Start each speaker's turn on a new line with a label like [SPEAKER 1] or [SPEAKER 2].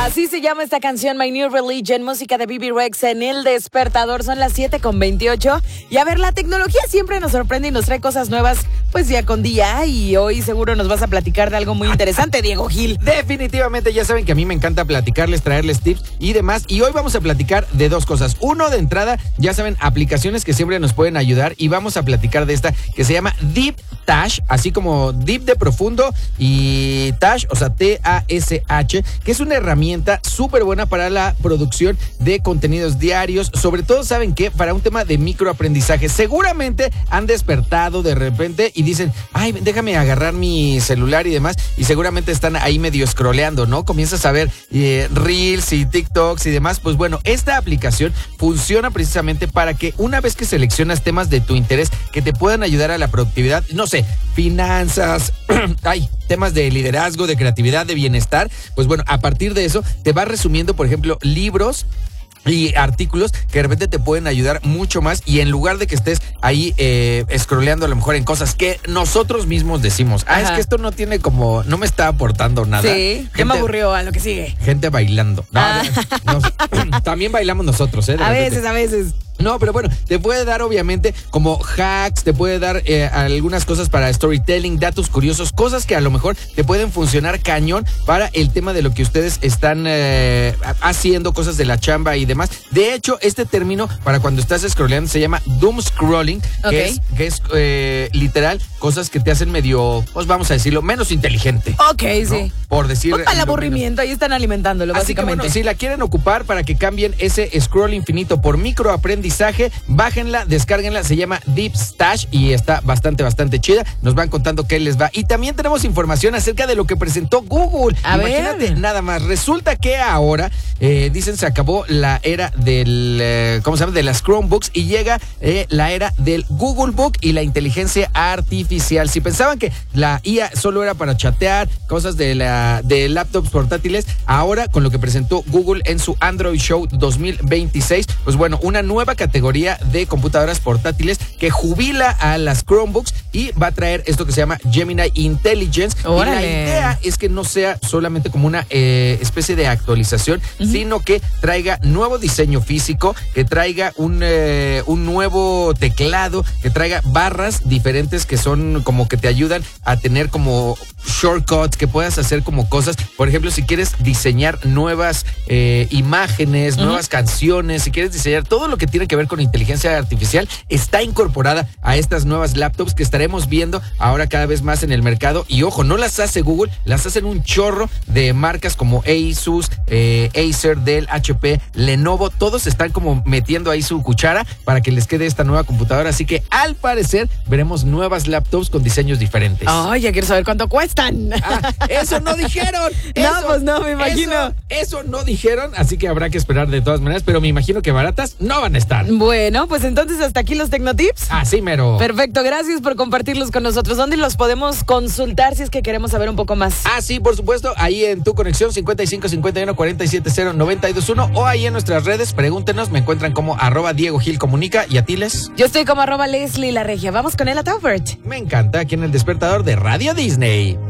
[SPEAKER 1] Así se llama esta canción, My New Religion, música de Bebe Rexha en El Despertador. Son las 7:28. Y a ver, la tecnología siempre nos sorprende y nos trae cosas nuevas, pues día con día. Y hoy seguro nos vas a platicar de algo muy interesante, Diego Gil.
[SPEAKER 2] Definitivamente, ya saben que a mí me encanta platicarles, traerles tips y demás. Y hoy vamos a platicar de dos cosas. Uno, de entrada, ya saben, aplicaciones que siempre nos pueden ayudar. Y vamos a platicar de esta que se llama Deep Tash, así como Deep de profundo y Tash, o sea, T-A-S-H, que es una herramienta súper buena para la producción de contenidos diarios, sobre todo, ¿saben qué? Para un tema de microaprendizaje. Seguramente han despertado de repente y dicen, ay, déjame agarrar mi celular y demás, y seguramente están ahí medio scrolleando, ¿no? Comienzas a ver Reels y TikToks y demás. Pues bueno, esta aplicación funciona precisamente para que una vez que seleccionas temas de tu interés que te puedan ayudar a la productividad, no sé, finanzas, temas de liderazgo, de creatividad, de bienestar, pues bueno, a partir de eso te va resumiendo, por ejemplo, libros y artículos que de repente te pueden ayudar mucho más, y en lugar de que estés ahí scrolleando a lo mejor en cosas que nosotros mismos decimos, es que esto no tiene como, no me está aportando nada.
[SPEAKER 1] Sí, ya me aburrió, a lo que sigue.
[SPEAKER 2] Gente bailando. También bailamos nosotros,
[SPEAKER 1] A veces.
[SPEAKER 2] No, pero bueno, te puede dar obviamente como hacks, te puede dar algunas cosas para storytelling, datos curiosos, cosas que a lo mejor te pueden funcionar cañón para el tema de lo que ustedes están haciendo, cosas de la chamba y demás. De hecho, este término para cuando estás scrolleando se llama doom scrolling, que es literal cosas que te hacen medio, pues vamos a decirlo, menos inteligente.
[SPEAKER 1] Ok, ¿no? Sí.
[SPEAKER 2] Por decir.
[SPEAKER 1] Pues para el aburrimiento, ahí están alimentándolo,
[SPEAKER 2] así
[SPEAKER 1] básicamente.
[SPEAKER 2] Que bueno, si la quieren ocupar para que cambien ese scroll infinito por microaprendizaje, bájenla, descárguenla, se llama Deep Tash y está bastante chida. Nos van contando qué les va. Y también tenemos información acerca de lo que presentó Google. Imagínate nada más. Resulta que ahora, dicen, se acabó la era del, ¿cómo se llama? De las Chromebooks, y llega la era del Google Book y la inteligencia artificial. Si pensaban que la IA solo era para chatear, cosas de laptops portátiles, ahora con lo que presentó Google en su Android Show 2026, pues bueno, una nueva categoría de computadoras portátiles que jubila a las Chromebooks y va a traer esto que se llama Gemini Intelligence.
[SPEAKER 1] ¡Órale!
[SPEAKER 2] Y la idea es que no sea solamente como una especie de actualización, sino que traiga nuevo diseño físico, que traiga un nuevo teclado, que traiga barras diferentes que son como que te ayudan a tener como shortcuts, que puedas hacer como cosas. Por ejemplo, si quieres diseñar nuevas imágenes, nuevas canciones, si quieres diseñar todo lo que tiene que ver con inteligencia artificial, está incorporada a estas nuevas laptops que estaremos viendo ahora cada vez más en el mercado. Y ojo, no las hace Google, las hacen un chorro de marcas como Asus, Acer, Dell, HP, Lenovo. Todos están como metiendo ahí su cuchara para que les quede esta nueva computadora. Así que al parecer veremos nuevas laptops con diseños diferentes.
[SPEAKER 1] Ay, ya quiero saber cuánto cuestan.
[SPEAKER 2] Eso no dijeron.
[SPEAKER 1] Pues no, me imagino.
[SPEAKER 2] Eso no dijeron, así que habrá que esperar de todas maneras, pero me imagino que baratas no van a estar.
[SPEAKER 1] Bueno, pues entonces hasta aquí los Tecnotips.
[SPEAKER 2] Así mero.
[SPEAKER 1] Perfecto, gracias por compartirlos con nosotros. ¿Dónde los podemos consultar si es que queremos saber un poco más?
[SPEAKER 2] Sí, por supuesto, ahí en tu conexión 55 51 47 0 92 1, o ahí en nuestras redes, pregúntenos, me encuentran como @DiegoGilComunica. ¿Y a ti, Les?
[SPEAKER 1] Yo estoy como @Leslie La Regia. Vamos con el Taubert.
[SPEAKER 2] Me encanta, aquí en El Despertador de Radio Disney.